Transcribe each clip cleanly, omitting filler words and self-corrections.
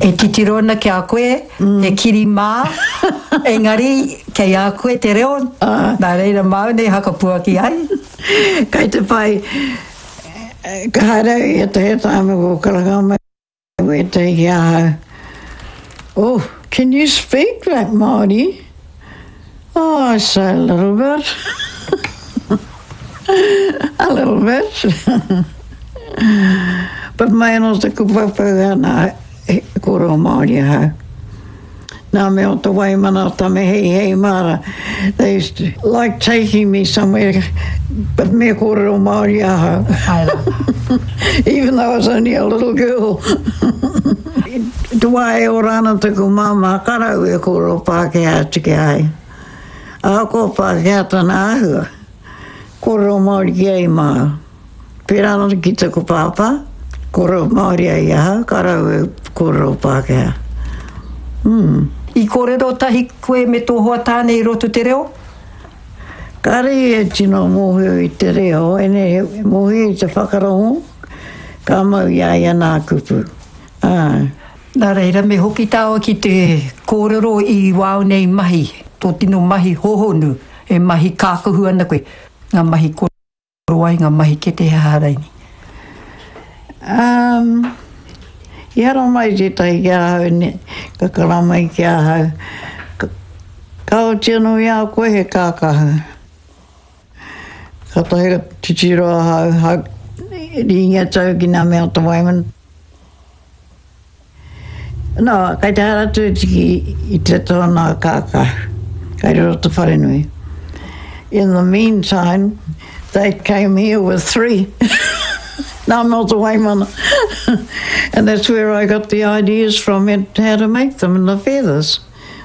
E titirona ki a koe, e kiri mā, engari kei a koe te reo. Nā reira mau nei hakapua ki ai. Kei te pai, ka haere e te he tāme ko Kalagama, e te ki a hau. Oh, can you speak that Māori? Oh, I say a little bit. A little bit. But mai no te kupapau ana koro Māori hau. Nā me o te waimana o tame hei mara. They used to like taking me somewhere, but me koro Māori hau. Even though I was only a little girl. Te wae o rana te ku mama karau e koro Pākehā tiki ai. A ko Pākehā tana ahua. Koro Māori ki ai mā. Pērana ki te ku pāpā. Koro Māori ai aha. Karau e koro Pākehā. I kōrero tahi koe me tō tāne I roto te reo? Kari e tino mōhio I te reo. E ne mōhio I te whakarongo. Ka mau iai anā kupu. Nā reira me hoki tāua ki te kōrero I wāu nei mahi. Tō tino mahi hohonu. E mahi kākahu ana koe. Ngā mahi kōrero ai, ngā mahi ke te hāraini. I hara mai te tai ki a hau ne. Ka karamai ki a hau. Ka o tino I a koe he kākahu. Ka tahi titiro a hau. Ringa tau ki nā mea o te waiman. No, kai te hara tūtiki I te tōna kākahu. Kai riro te wharenui. In the meantime, they came here with 3. Nā mea te waimana. And that's where I got the ideas from it, how to make them and the feathers.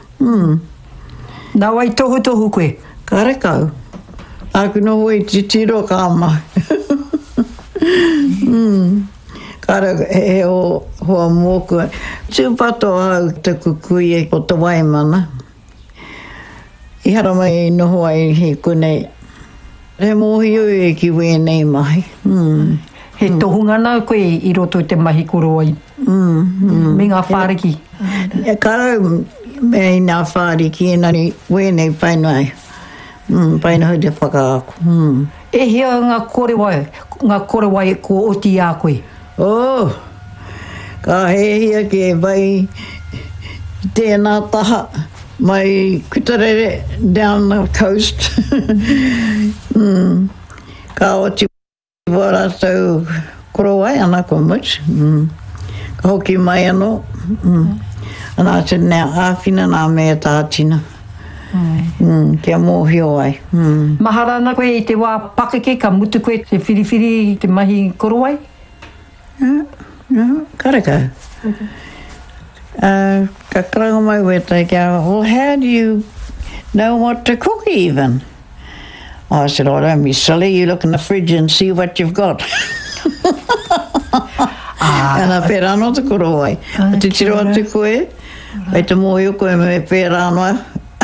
Nā wai tohu koe? Ka rekau. Aku no hoi te tiro ka mai. Kara he o hoa mōkua. Tūpato au te kukui o te waimana. I hara mai noho ai he kunei. He mōhio e ki wēnei mahi. He tohungana koe I roto te mahi koro ai. Me ngā whāriki. E karau me I ngā whāriki e nari wēnei painai. Painai te whakaako. E hea ngā korewai ko oti a koe. Oh, ka hehia ke vai tēnā taha mai kutarere down the coast. Ka oti wara tau korowai ana ko much. Ka hoki mai ano. Ana te nea āwhina nā mea tātina. Kia mōhio ai. Maharana koe I te wā pakeke ka mutu koe te whiriwhiri I te mahi korowai? Kareka. Ka karanga mai weta kia, well, how do you know what to cook even? I said, oh, don't be silly, you look in the fridge and see what you've got. And a pēra no te korowai. Te tiro atu koe, vai te mōhio koe me pēra noa.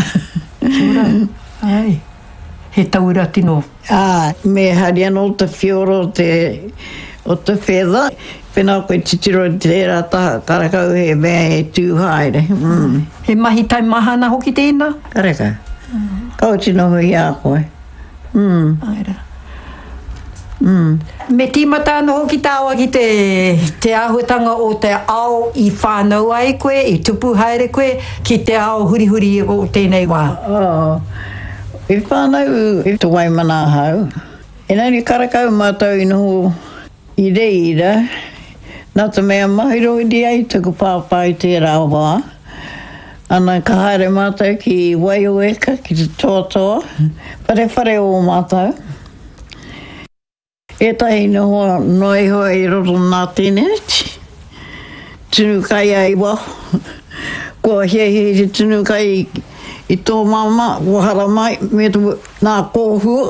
Ai, he taura tino. Me hari anō te whioro o te feather. Pena koe titiro tērā taha karakau he mea e tūhaere. He mahi tai mahana hoki tēnā? Kareka. Kau tino hui a koe. Aira. Me tīmata ana hoki tāua ki te āhuatanga o te ao I whānau ai koe, I tupu haere koe, ki te ao hurihuri o tēnei wā. I whānau I te waimana hau. E nari karakau mātou I noho I reira, nā te mea mahiro I di ai tuku pāpai tērā wā. Ana ka haere mātou ki Waioeka, ki te toatoa, whare o mātou. E tahi noho noi hoa I roto nā tēneti. Tunu kai ai wā. Kua he te tunu kai I tō mama, wahara mai, me tu nā kōhua.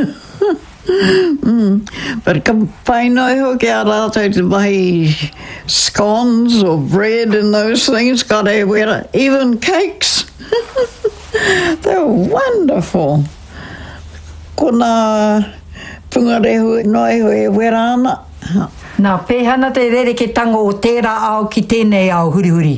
But ka whainoi hoki a rātou te mahi scones or bread and those things, kare wera, even cakes. They're wonderful. Ko nā pungarehu noi hoi wera ana. Nā pēhana te rere ke tango o tērā ao ki tēnei ao hurihuri.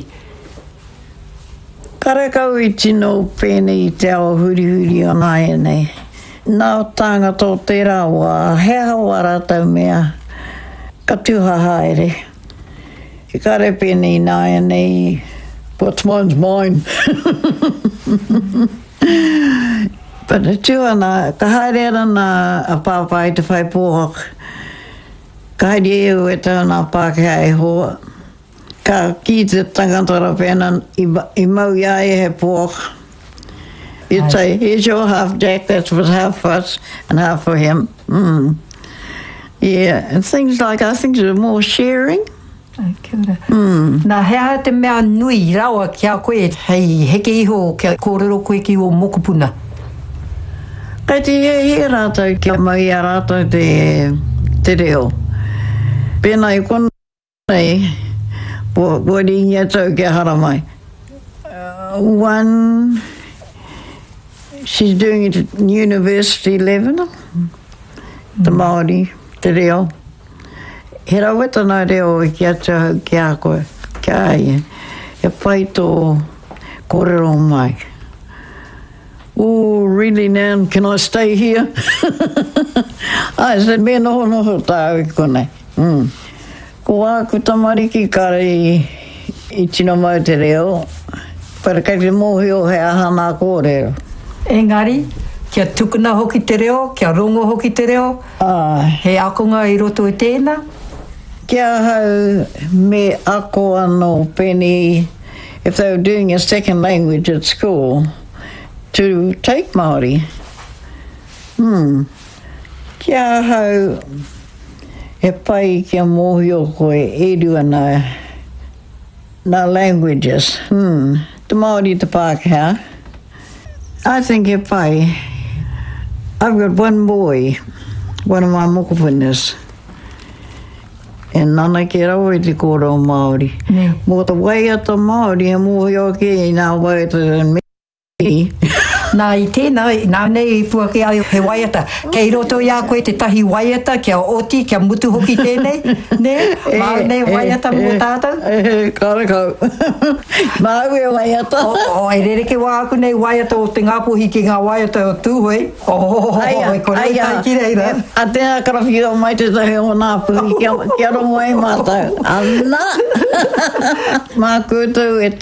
Karakau I tino pēnei te ao hurihuri o nāia nei. Nā tāngata tō tērā wā, hea hawa rātau mea, ka tūhaha ere. He kare pēnei nāia nei, what's mine's mine. But tūana, ka haere ana nā a pāpai te whai pōhak. Ka haere eo e tāna Pākehā e hoa. Ka ki te tangantara pēna I mau ia e he pōhak. You'd say, here's your half, Jack, that's was half for us and half for him. Yeah, and things like, I think there's more sharing. Kia ora. Nā hea te mea nui rawa kia koe, hei heke iho kia kōrero koe ki o mokopuna. Kei te he rātou kia mau ia rātou te reo. Pēnā I konei, wari ingia tau kia hara mai. One... She's doing it at university level, the Māori, te reo. He raweta nā reo I kia tau ki a koe, kia aia. He pai tō kōrero mai. Oh, really now, can I stay here? I said, me noho tāu I konei. Ko aku tamariki kare I tino mau te reo, para kei te mohi o he aha nā kōrero. Engari, kia tukuna hoki te reo, kia rongo hoki te reo, he akonga I roto I tēnā. Kia hau me ako anō pēni, if they were doing a second language at school, to take Māori. Kia hau he pai kia mohi o koe e rua nā languages. Te Māori te Pākehā. I think if I've got one boy, one of my mokopunas, and nana ki rawa I te kōrero Māori. Mō te waiata Māori, he mōhi o ki nā waiata and me. Nā I tēnā, nā nei I pua ki ai he waiata. Kei roto I a koe te tahi waiata, kia oti, kia mutu hoki tēnei. Ne? Mā nei waiata mō tātou? Karakau. Māu e waiata. E rere ke wā aku nei waiata o te ngāpuhi ki ngā waiata o tūhoi. E kore tai ki reira. A tēnā karawhi o mai te tahi o ngāpuhi, kia rongo e mātou. Anna! Mā koutou e